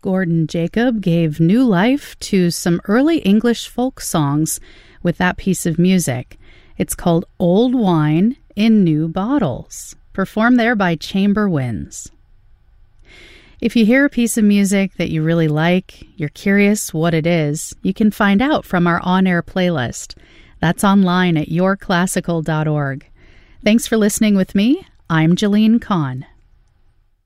Gordon Jacob gave new life to some early English folk songs with that piece of music. It's called Old Wine in New Bottles, performed there by Chamber Winds. If you hear a piece of music that you really like, you're curious what it is, you can find out from our on-air playlist. That's online at yourclassical.org. Thanks for listening with me. I'm Jeline Kahn.